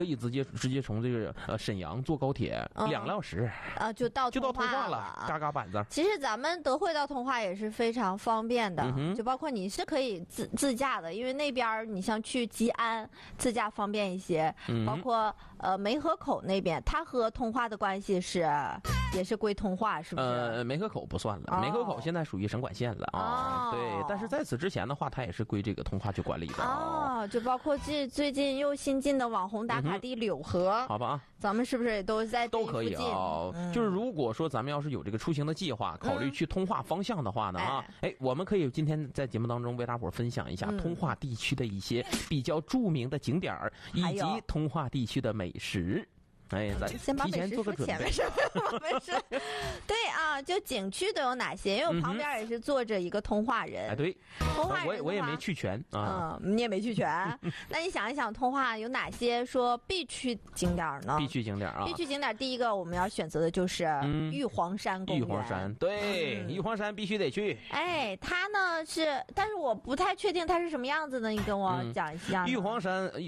可以直接从这个沈阳坐高铁2个小时啊，就到通化了，嘎嘎板子。 其实咱们德惠到通化也是非常方便的，就包括你是可以自驾的，因为那边你像去吉安自驾方便一些，包括梅河口那边，它和通化的关系也是归通化，是不是？ 梅河口不算了，梅河口现在属于省管县了啊。对，但是在此之前的话，它也是归这个通化局管理的哦。就包括最近又新进的网红打卡地柳河， 好吧， 咱们是不是也都在都可以啊？就是如果说咱们要是有这个出行的计划，考虑去通化方向的话呢我们可以今天在节目当中为大伙分享一下通化地区的一些比较著名的景点以及通化地区的美食。咱先把提前做个准备。 没事。对啊，就景区都有哪些？因为我旁边也是坐着一个通化人。 对， 通化人我也没去全啊。 你也没去全。那你想一想，通化有哪些说必去景点呢？ 必去景点啊！ 必去景点，第一个我们要选择的就是玉皇山公园。 玉皇山，对，玉皇山必须得去。 它呢是，但是我不太确定它是什么样子的，你跟我讲一下。 玉皇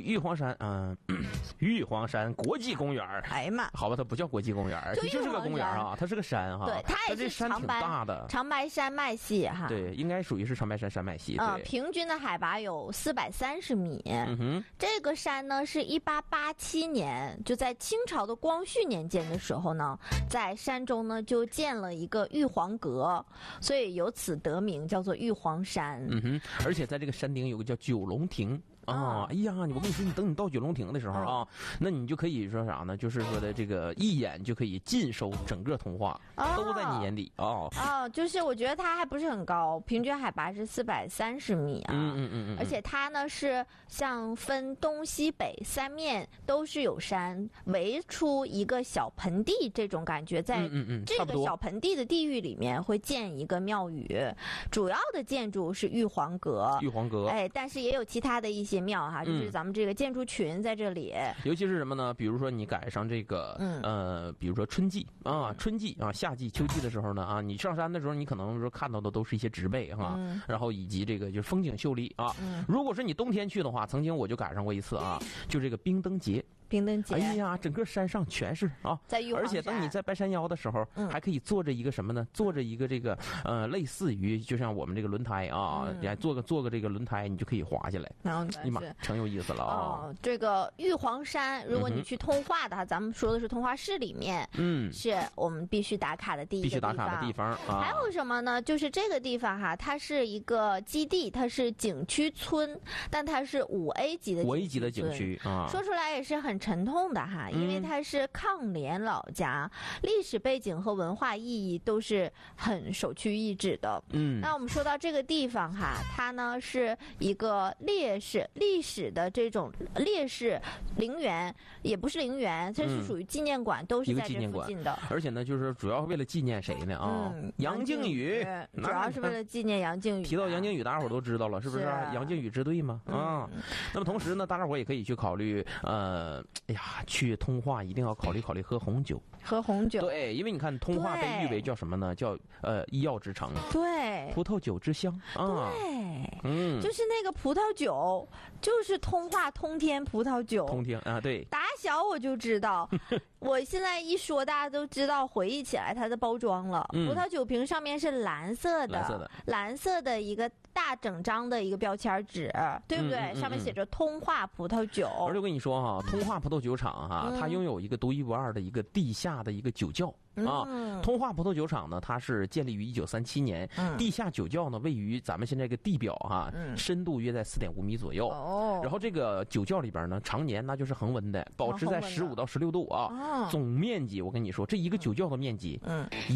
山国际公园。 哎呀妈， 好吧，它不叫国际公园，它就是个公园啊，它是个山哈。 对，它也是山挺大的， 长白山脉系哈。 对，应该属于是长白山山脉系。 平均的海拔有430米。这个山呢是1887年，就在清朝的光绪年间的时候呢，在山中呢就建了一个玉皇阁，所以由此得名，叫做玉皇山。 而且在这个山顶有个叫九龙亭。哎呀，我跟你说，等你到九龙亭的时候啊，那你就可以说啥呢？就是说的这个一眼就可以尽收整个通化，都在你眼底就是我觉得它还不是很高，平均海拔是430米啊。而且它呢是像分东西北3面都是有山，围出一个小盆地这种感觉，在这个小盆地的地域里面会建一个庙宇，主要的建筑是玉皇阁。但是也有其他的一些庙哈，就是咱们这个建筑群在这里。 尤其是什么呢？比如说你赶上这个比如说春季啊、夏季、秋季的时候呢你上山的时候，你可能说看到的都是一些植被哈，然后以及这个就是风景秀丽啊。如果是你冬天去的话，曾经我就赶上过一次就这个冰灯节。哎呀，整个山上全是而且等你在拜山腰的时候，还可以坐着一个什么呢？坐着一个这个类似于就像我们这个轮胎你还坐个这个轮胎，你就可以滑下来。你妈，挺有意思了这个玉皇山，如果你去通化的咱们说的是通化市里面，是我们必须打卡的地方。还有什么呢？就是这个地方它是一个基地，它是景区村，但它是5A 级的景区说出来也是很沉痛的因为它是抗联老家，历史背景和文化意义都是很首屈一指的。那我们说到这个地方它呢是一个历史的这种烈士陵园，也不是陵园，它是属于纪念馆，都是在这附近的。 而且呢，就是主要为了纪念谁呢杨靖宇， 主要是为了纪念杨靖宇。 提到杨靖宇，大家伙都知道了，是不是？杨靖宇支队吗？那么同时呢，大家伙也可以去考虑去通化一定要考虑喝红酒。对，因为你看通化被誉为叫什么呢？叫医药之城。 对， 葡萄酒之乡对，就是那个葡萄酒，就是通化通天葡萄酒。 对。 打小我就知道，我现在一说大家都知道，回忆起来它的包装了。葡萄酒瓶上面是蓝色的一个大整张的一个标签纸，对不对？上面写着通化葡萄酒。 而且我跟你说通化葡萄酒厂它拥有一个独一无二的一个地下的一个酒窖。通化葡萄酒厂呢，它是建立于1937年，地下酒窖呢位于咱们现在这个地表深度约在4.5米左右。然后这个酒窖里边呢，常年那就是恒温的，保持在15到16度总面积我跟你说，这一个酒窖的面积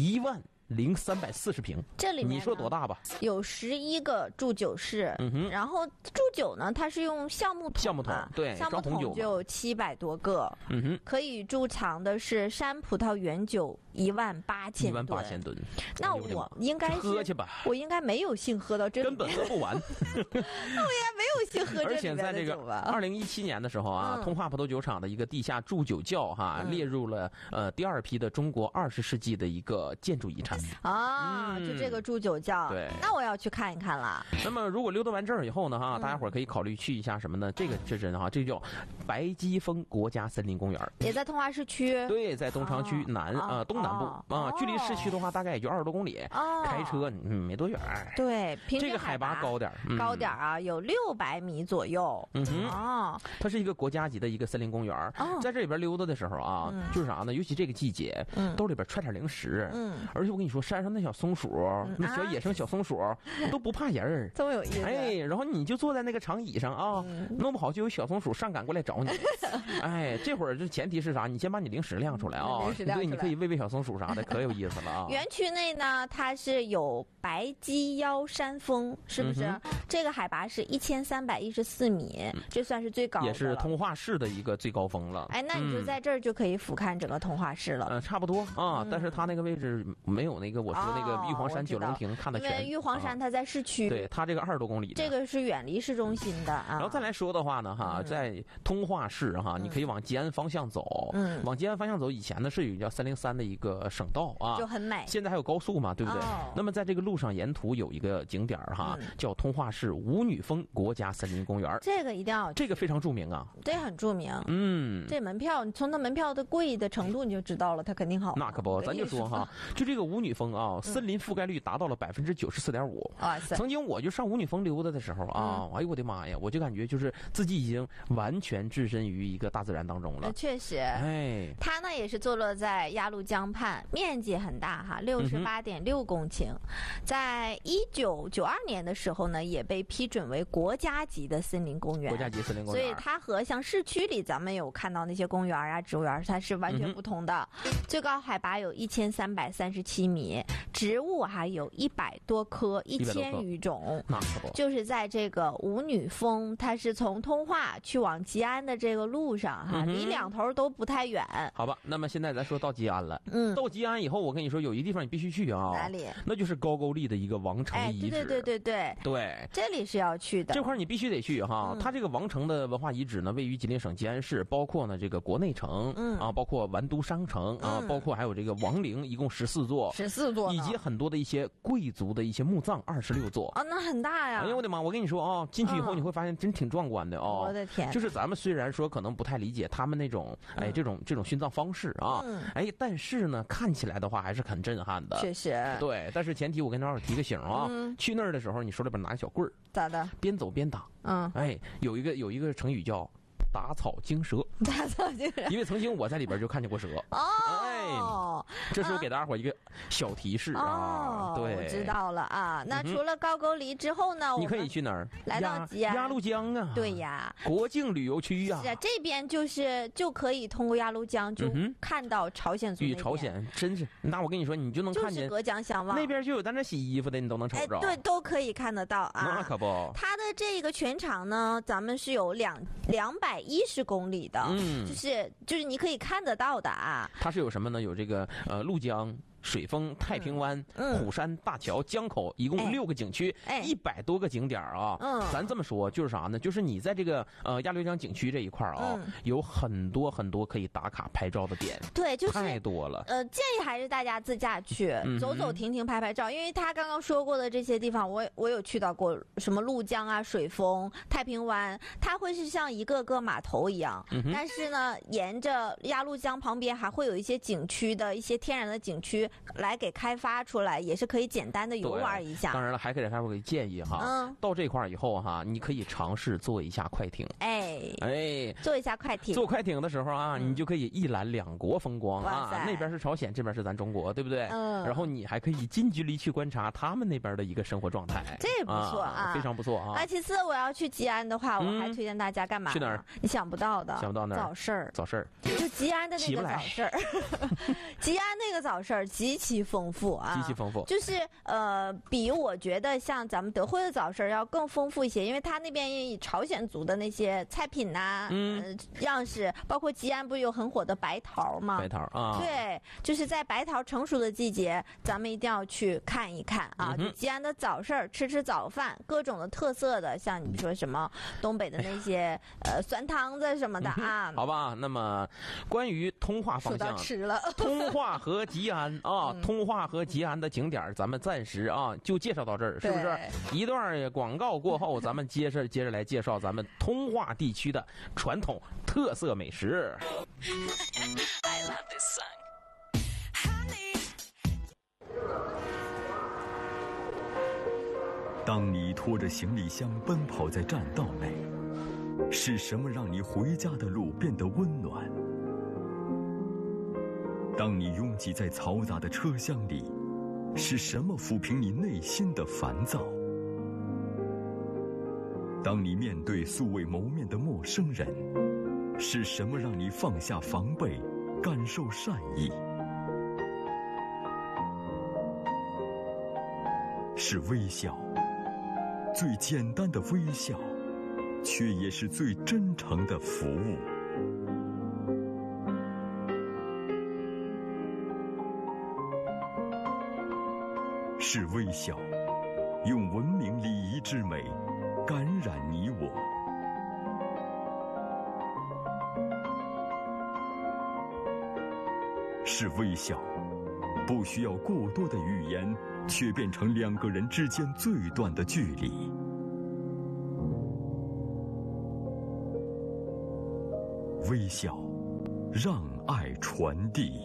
10340平， 这里面你说多大吧？ 有11个铸酒室，然后铸酒呢，它是用橡木桶， 对， 橡木桶就有700多个，可以贮藏的是山葡萄原酒 18000吨。 18000吨。 那我应该是喝去吧， 我应该没有幸喝到这里面， 根本喝不完。 那我应该没有幸喝这里面的酒吧。 而且在这个2017年的时候啊，通化葡萄酒厂的一个地下铸酒窖列入了第2批的中国20世纪的一个建筑遗产啊，就这个铸酒窖。 对， 那我要去看一看了。 那么如果溜达完这儿以后呢大家伙可以考虑去一下什么呢？这个是真的这叫白基峰国家森林公园， 也在通化市区。 对，在东长区东南部距离市区的话大概也就20多公里，开车没多远。 对， 这个海拔高点啊，有600米左右。 它是一个国家级的一个森林公园。在这里边溜达的时候啊，就是啥呢？尤其这个季节，兜里边揣点零食。而且我跟你说，山上那小松鼠，那小野生小松鼠都不怕人， 这么有意思。 然后你就坐在那个长椅上啊，弄不好就有小松鼠上赶过来找你。这会儿这前提是啥？你先把你零食亮出来啊，对，你可以喂喂小松鼠啥的，可有意思了啊。 园区内呢，它是有白基腰山峰，是不是？这个海拔是1314米，这算是最高的， 也是通化市的一个最高峰了。 那你就在这儿就可以俯瞰整个通化市了。 差不多啊，但是它那个位置没有那个我说那个玉皇山九龙亭看得全。 因为玉皇山它在市区， 对，它这个20多公里， 这个是远离市中心的啊。 然后再来说的话呢，在通化市你可以往吉安方向走，往吉安方向走，以前呢是有一个叫303的一个省道啊， 就很美。 现在还有高速嘛，对不对？那么在这个路上沿途有一个景点叫通化市舞女峰国家森林公园， 这个一定要， 这个非常著名啊， 这很著名。这门票，你从它门票的贵的程度你就知道了，它肯定好。 那可不，咱就说就这个舞女峰啊，森林覆盖率达到了94.5%。哇塞！曾经我就上舞女峰溜达的时候哎呦我的妈呀，我就感觉就是自己已经完全置身于一个大自然当中了。 确实，它呢也是坐落在鸭绿江畔，面积很大68.6公顷。在1992年的时候呢，也被批准为国家级的森林公园。 国家级森林公园， 所以它和像市区里咱们有看到那些公园啊、植物园，它是完全不同的。最高海拔有1337米，植物还有100多棵，1000余种。就是在这个舞女峰，它是从通化去往吉安的这个路上离两头都不太远。 好吧，那么现在咱说到吉安了。到吉安以后，我跟你说有一地方你必须去啊。 哪里？ 那就是高句丽的一个王城遗址。对， 这里是要去的。 这块你必须得去它这个王城的文化遗址呢，位于吉林省吉安市，包括呢这个国内城包括完都商城包括还有这个王陵，一共14座，以及很多的一些贵族的一些墓葬26座那很大呀。 哎呦我的妈！我跟你说进去以后你会发现真挺壮观的我的天！ 就是咱们虽然说可能不太理解他们那种这种殉葬方式但是呢看起来的话还是很震撼的。 确实。 对，但是前提我跟大伙提个醒去那儿的时候你手里边拿一小棍儿， 咋的？ 边走边打。有一个成语叫打草惊蛇。 打草惊蛇。 因为曾经我在里边就看见过蛇。这是我给大家伙一个小提示对， 我知道了啊。那除了高句丽之后呢， 你可以去哪儿？ 来到吉安鸭绿江啊。 对呀， 国境旅游区啊。 是啊，这边就可以通过鸭绿江就看到朝鲜族。 与朝鲜真是，那我跟你说，你就能看见就是隔江相望。 那边就有在那洗衣服的，你都能瞅着。 对，都可以看得到啊。 那可不。 它的这个全长呢，咱们是有210公里的，就是你可以看得到的啊。 它是有什么呢？有这个鹭江、水丰、太平湾、虎山、大桥、江口，一共6个景区，100多个景点咱这么说就是啥呢？就是你在这个鸭绿江景区这一块有很多很多可以打卡拍照的点。 对，就是太多了。 建议还是大家自驾去走走停停拍拍照，因为他刚刚说过的这些地方，我有去到过，什么鹭江啊、水丰、太平湾，它会是像一个个码头一样，但是呢，沿着鸭绿江旁边还会有一些景区的一些天然的景区来给开发出来，也是可以简单的游玩一下。 当然了，还给大家伙建议到这块以后你可以尝试坐一下快艇。 坐一下快艇。 坐快艇的时候你就可以一览两国风光那边是朝鲜，这边是咱中国，对不对？然后你还可以近距离去观察他们那边的一个生活状态， 这也不错非常不错其次，我要去吉安的话，我还推荐大家干嘛？ 去哪儿？ 你想不到的， 想不到哪儿？ 早市儿。 早市儿。 就吉安的那个早市儿。吉安那个早市儿， 极其丰富啊， 极其丰富， 就是比我觉得像咱们德惠的早市要更丰富一些，因为它那边朝鲜族的那些菜品呐，样式，包括吉安不是有很火的白桃吗？ 白桃啊， 对，就是在白桃成熟的季节，咱们一定要去看一看啊，就吉安的早市吃早饭，各种的特色的，像你说什么东北的那些酸汤子什么的啊， 好吧，那么关于通化方向， 吃了通化和吉安啊，通化和吉安的景点，咱们暂时啊就介绍到这儿，是不是？一段广告过后，咱们接着来介绍咱们通化地区的传统特色美食。 当你拖着行李箱奔跑在栈道内，是什么让你回家的路变得温暖？当你拥挤在嘈杂的车厢里，是什么抚平你内心的烦躁？当你面对素未谋面的陌生人，是什么让你放下防备，感受善意？是微笑，最简单的微笑，却也是最真诚的服务。是微笑，用文明礼仪之美感染你我。是微笑，不需要过多的语言，却变成两个人之间最短的距离。微笑，让爱传递。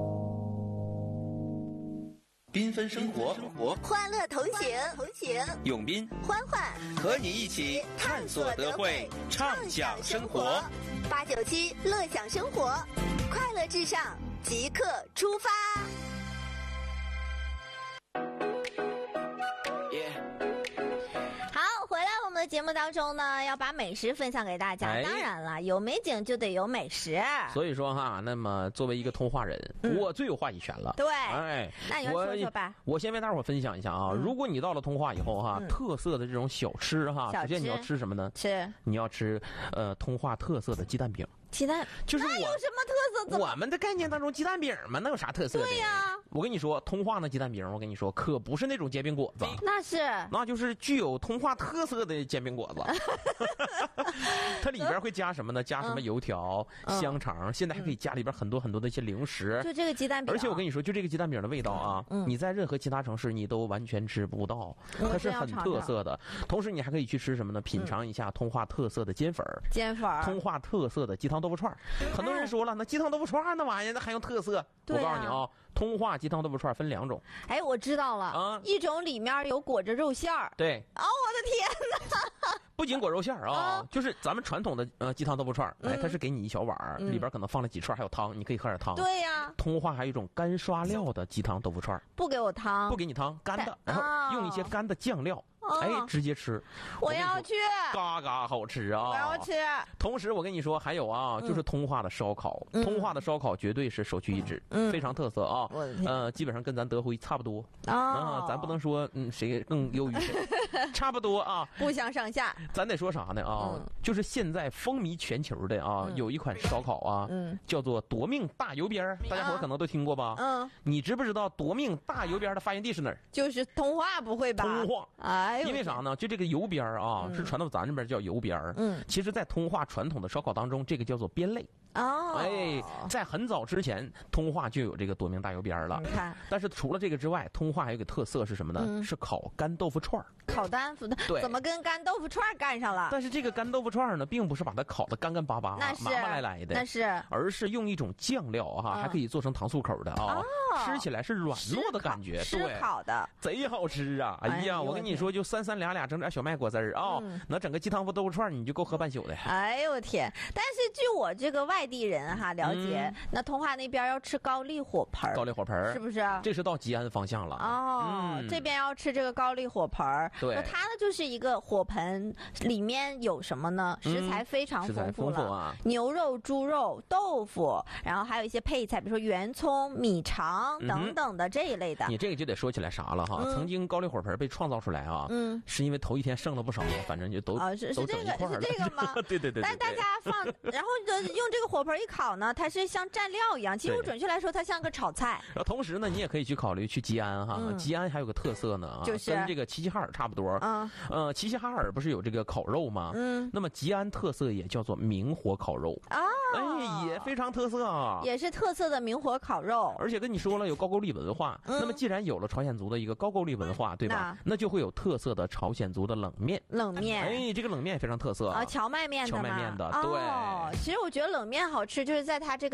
缤纷生活， 欢乐同行， 永斌、 欢欢和你一起探索德惠，畅享生活。 897乐享生活，快乐至上，即刻出发。 节目当中呢，要把美食分享给大家。当然了，有美景就得有美食。 所以说哈，那么作为一个通化人，我最有话语权了。 对， 哎， 那你说说吧。 我先为大伙分享一下啊，如果你到了通化以后哈，特色的这种小吃哈，首先你要吃什么呢？你要吃通化特色的鸡蛋饼。 鸡蛋就是那有什么特色？ 我们的概念当中，鸡蛋饼嘛，那有啥特色的？ 对呀， 我跟你说，通化那鸡蛋饼，我跟你说，可不是那种煎饼果子， 那就是具有通化特色的煎饼果子。它里边会加什么呢？加什么油条、香肠，现在还可以加里边很多很多的一些零食。 就这个鸡蛋饼， 而且我跟你说，就这个鸡蛋饼的味道啊，你在任何其他城市你都完全吃不到，它是很特色的。同时，你还可以去吃什么呢？品尝一下通化特色的煎粉，通化特色的鸡汤豆腐串。很多人说了，那鸡汤豆腐串那玩意儿，那还用特色？我告诉你啊，通化鸡汤豆腐串分2种。 哎，我知道了啊，一种里面有裹着肉馅儿。 对。 哦，我的天哪！ 不仅裹肉馅儿啊，就是咱们传统的鸡汤豆腐串，哎，它是给你一小碗，里边可能放了几串，还有汤，你可以喝点汤。 对呀。 通化还有一种干刷料的鸡汤豆腐串， 不给我汤， 不给你汤，干的，然后用一些干的酱料。哎，直接吃！ 我要去， 嘎嘎好吃啊！ 我要吃。 同时，我跟你说，还有啊，就是通化的烧烤，通化的烧烤绝对是首屈一指，非常特色啊。基本上跟咱德惠差不多啊，咱不能说谁更优于谁，差不多啊， 不相上下。 咱得说啥呢啊？就是现在风靡全球的啊，有一款烧烤啊，叫做夺命大油边，大家伙可能都听过吧？你知不知道夺命大油边的发源地是哪儿？ 就是通化，不会吧？ 通化， 哎。 因为啥呢？就这个油边啊，是传到咱这边叫油边。其实，在通化传统的烧烤当中，这个叫做边类。 哦， 哎，在很早之前，通化就有这个夺命大油边了。 你看， 但是除了这个之外，通化还有一个特色是什么呢？是烤干豆腐串。 烤豆腐的， 对， 怎么跟干豆腐串干上了？ 但是这个干豆腐串呢，并不是把它烤得干干巴巴、麻麻赖的， 那是， 而是用一种酱料哈，还可以做成糖醋口的啊，吃起来是软糯的感觉， 对，烤的贼好吃啊！哎呀，我跟你说，就3俩整点小麦果汁啊，那整个鸡汤豆腐串你就够喝半宿的。 哎呦我天！但是据我这个外地人哈了解，那通化那边要吃高丽火盆， 高丽火盆是不是？ 这是到吉安方向了哦，这边要吃这个高丽火盆， 对， 它呢就是一个火盆，里面有什么呢？食材非常丰富了，牛肉、猪肉、豆腐，然后还有一些配菜，比如说圆葱、米肠等等的这一类的。 你这个就得说起来啥了哈？曾经高丽火盆被创造出来啊，是因为头一天剩了不少，反正就都是这个吗？ 对。 但大家放，然后用这个火盆一烤呢，它是像蘸料一样。其实准确来说，它像个炒菜。 然后同时呢，你也可以去考虑去吉安哈，吉安还有个特色呢， 就是跟这个齐齐哈尔差不多。齐齐哈尔不是有这个烤肉吗？那么吉安特色也叫做明火烤肉啊，也非常特色啊， 也是特色的明火烤肉。 而且跟你说了有高句丽文化，那么既然有了朝鲜族的一个高句丽文化，对吧？那就会有特色的朝鲜族的冷面。这个冷面也非常特色啊， 荞麦面的。 对。 其实我觉得冷面好吃，就是在它这个